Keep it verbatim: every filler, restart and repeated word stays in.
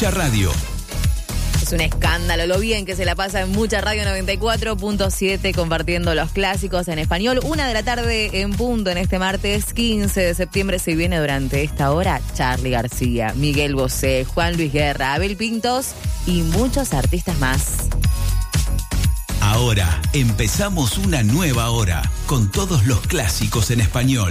Mucha Radio. Es un escándalo lo bien que se la pasa en Mucha Radio noventa y cuatro punto siete compartiendo los clásicos en español. Una de la tarde en punto en este martes quince de septiembre. Se viene durante esta hora Charly García, Miguel Bosé, Juan Luis Guerra, Abel Pintos y muchos artistas más. Ahora empezamos una nueva hora con todos los clásicos en español.